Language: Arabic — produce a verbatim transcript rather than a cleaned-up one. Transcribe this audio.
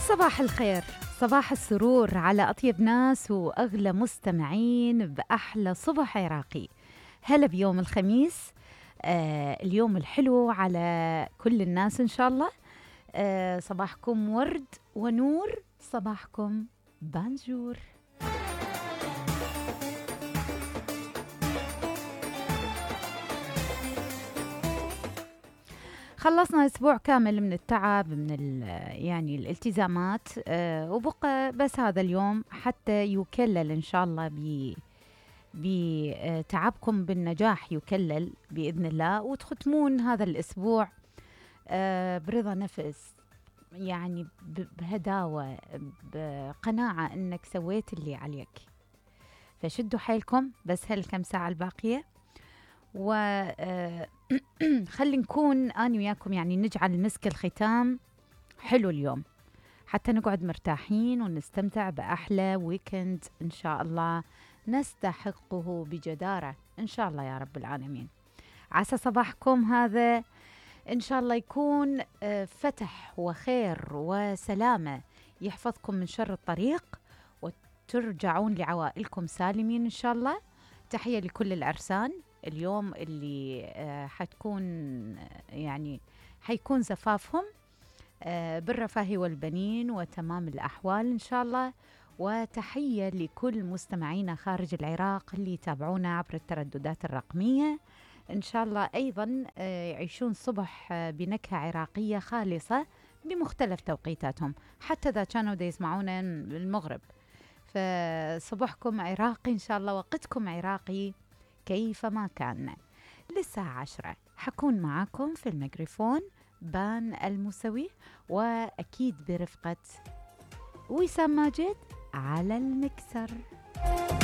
صباح الخير، صباح السرور على أطيب ناس وأغلى مستمعين بأحلى صبح عراقي. هلا بيوم الخميس، آه اليوم الحلو على كل الناس إن شاء الله. آه صباحكم ورد ونور، صباحكم بانجور. خلصنا أسبوع كامل من التعب، من يعني الالتزامات، آه وبقى بس هذا اليوم حتى يكلل إن شاء الله ب بتعبكم بالنجاح، يكلل بإذن الله، وتختمون هذا الأسبوع آه برضا نفس، يعني بهداوة، بقناعة أنك سويت اللي عليك. فشدوا حيلكم بس هالكم ساعة الباقية، و آه خلي نكون أنا وياكم، يعني نجعل مسك الختام حلو اليوم حتى نقعد مرتاحين ونستمتع بأحلى ويكند إن شاء الله نستحقه بجدارة إن شاء الله يا رب العالمين. عسى صباحكم هذا إن شاء الله يكون فتح وخير وسلامة، يحفظكم من شر الطريق وترجعون لعوائلكم سالمين إن شاء الله. تحية لكل العرسان اليوم اللي حتكون يعني حيكون زفافهم بالرفاه والبنين وتمام الأحوال إن شاء الله. وتحية لكل مستمعينا خارج العراق اللي يتابعونا عبر الترددات الرقمية، إن شاء الله أيضا يعيشون صبح بنكهة عراقية خالصة بمختلف توقيتاتهم، حتى إذا كانوا دا يسمعونا المغرب، فصبحكم عراقي إن شاء الله، وقتكم عراقي كيفما كان. للساعة عشرة حكون معاكم في الميكروفون بان الموسوي، وأكيد برفقة وسام ماجد على المكسر.